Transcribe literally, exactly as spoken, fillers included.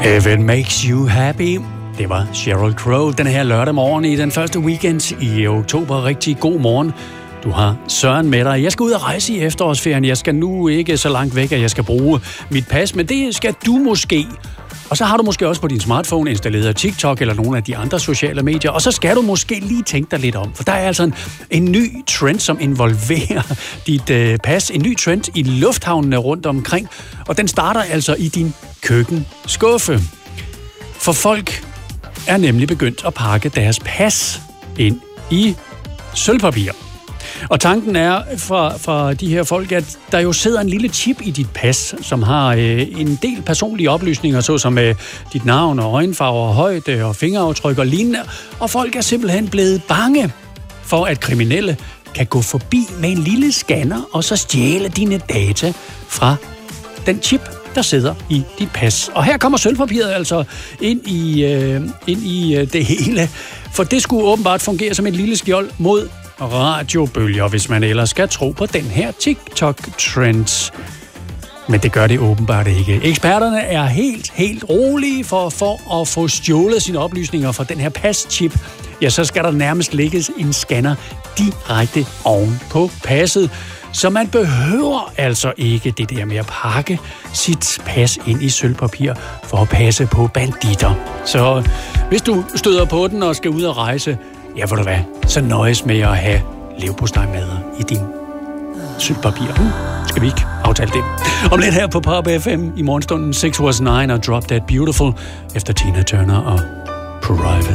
If it makes you happy. Det var Sheryl Crow den her lørdag morgen i den første weekend i oktober. Rigtig god morgen. Du har Søren med dig. Jeg skal ud og rejse i efterårsferien. Jeg skal nu ikke så langt væk, at jeg skal bruge mit pas, men det skal du måske. Og så har du måske også på din smartphone installeret TikTok eller nogle af de andre sociale medier, og så skal du måske lige tænke dig lidt om, for der er altså en, en ny trend, som involverer dit øh, pas. En ny trend i lufthavnene rundt omkring, og den starter altså i din køkkenskuffe. For folk er nemlig begyndt at pakke deres pas ind i sølvpapir. Og tanken er fra, fra de her folk, at der jo sidder en lille chip i dit pas, som har øh, en del personlige oplysninger, såsom øh, dit navn og øjenfarve, højde og fingeraftryk og lignende. Og folk er simpelthen blevet bange for, at kriminelle kan gå forbi med en lille scanner og så stjæle dine data fra den chip, der sidder i dit pas. Og her kommer sølvpapiret altså ind i, øh, ind i øh, det hele, for det skulle åbenbart fungere som et lille skjold mod radiobølger, hvis man ellers skal tro på den her TikTok-trend. Men det gør det åbenbart ikke. Eksperterne er helt, helt rolige for, for at få stjålet sine oplysninger fra den her pas-chip. Ja, så skal der nærmest lægges en scanner direkte oven på passet. Så man behøver altså ikke det der med at pakke sit pas ind i sølvpapir for at passe på banditter. Så hvis du støder på den og skal ud og rejse, ja, ved du hvad, så nøjes med at have leverpostejmadder i din sølvpapir. Hmm, skal vi ikke aftale det? Om lidt her på Pop F M i morgenstunden seks was nine og Drop Dead Beautiful efter Tina Turner og Private.